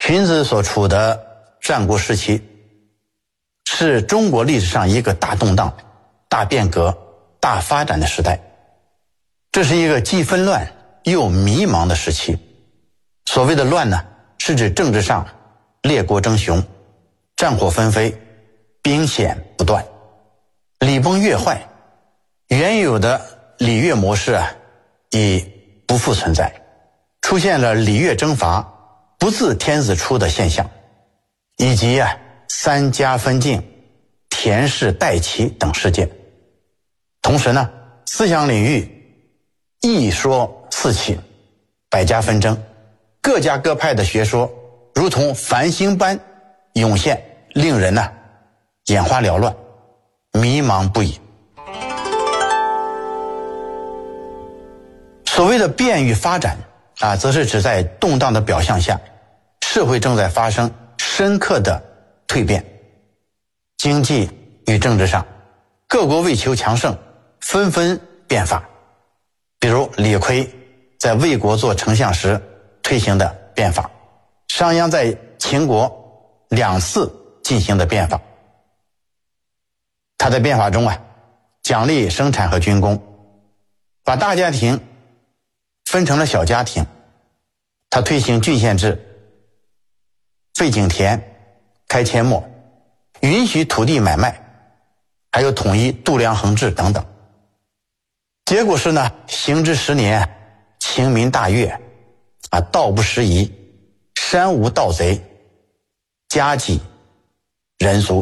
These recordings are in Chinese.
荀子所处的战国时期是中国历史上一个大动荡、大变革、大发展的时代。这是一个既纷乱又迷茫的时期。所谓的乱呢，是指政治上列国争雄，战火纷飞，兵险不断，礼崩乐坏，原有的礼乐模式已不复存在，出现了礼乐征伐、不自天子出的现象，以及三家分晋、田氏代齐等事件。同时呢，思想领域异说四起，百家纷争，各家各派的学说如同繁星般涌现，令人眼花缭乱，迷茫不已。所谓的变与发展则是指在动荡的表象下，社会正在发生深刻的蜕变。经济与政治上，各国为求强盛，纷纷变法。比如李悝在魏国做丞相时推行的变法，商鞅在秦国2次进行的变法。他在变法中奖励生产和军工，把大家庭分成了小家庭。他推行郡县制，废井田，开阡陌，允许土地买卖，还有统一度量衡制等等。结果是行之10年，情民大悦，道不拾遗，山无盗贼，家己人足。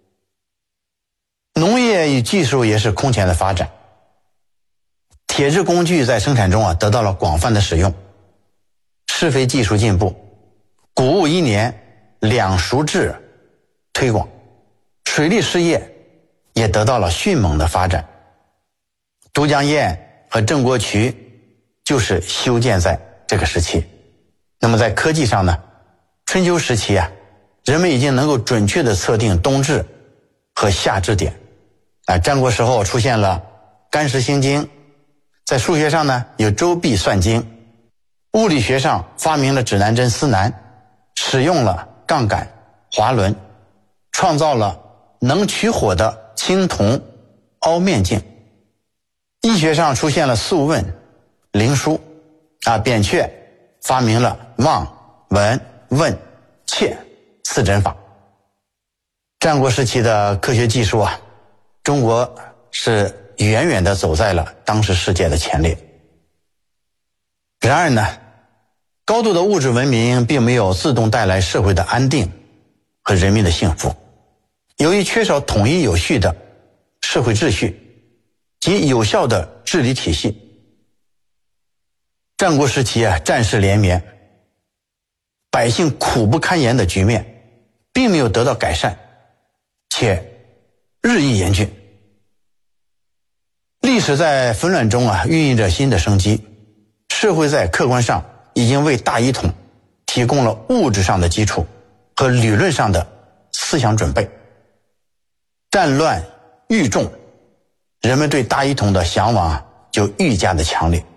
农业与技术也是空前的发展，铁制工具在生产中得到了广泛的使用，施肥技术进步，谷物1年2熟制推广，水利事业也得到了迅猛的发展。都江堰和郑国渠就是修建在这个时期。那么在科技上呢，春秋时期人们已经能够准确地测定冬至和夏至点。战国时候出现了干时星经，在数学上呢有周髀算经，物理学上发明了指南针司南，使用了杠杆、滑轮，创造了能取火的青铜凹面镜。医学上出现了素问、灵枢，扁鹊发明了望、闻、问、切4诊法。战国时期的科学技术中国是远远地走在了当时世界的前列。然而呢，高度的物质文明并没有自动带来社会的安定和人民的幸福。由于缺少统一有序的社会秩序及有效的治理体系，战国时期战事连绵，百姓苦不堪言的局面并没有得到改善，且日益严峻。历史在纷乱中孕育着新的生机，社会在客观上已经为大一统提供了物质上的基础和理论上的思想准备。战乱愈重，人们对大一统的向往就愈加的强烈。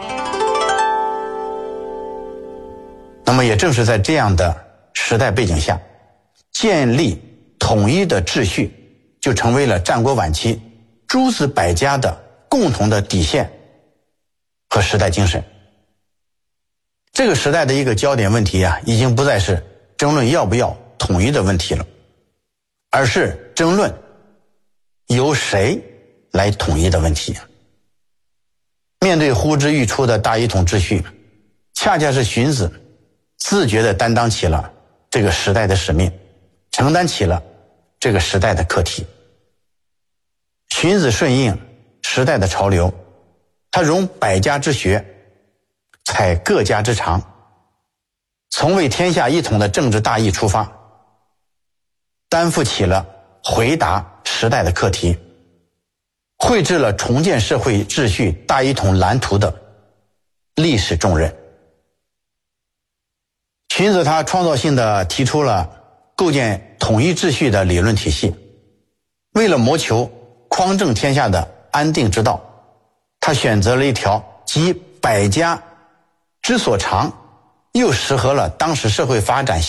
那么也正是在这样的时代背景下，建立统一的秩序就成为了战国晚期诸子百家的共同的底线和时代精神。这个时代的一个焦点问题已经不再是争论要不要统一的问题了，而是争论由谁来统一的问题。面对呼之欲出的大一统秩序，恰恰是荀子自觉地担当起了这个时代的使命，承担起了这个时代的课题。荀子顺应时代的潮流，他融百家之学，采各家之长，从为天下一统的政治大义出发，担负起了回答时代的课题，绘制了重建社会秩序大一统蓝图的历史重任。荀子他创造性地提出了构建统一秩序的理论体系，为了谋求匡正天下的安定之道，他选择了一条集百家之所长，又适合了当时社会发展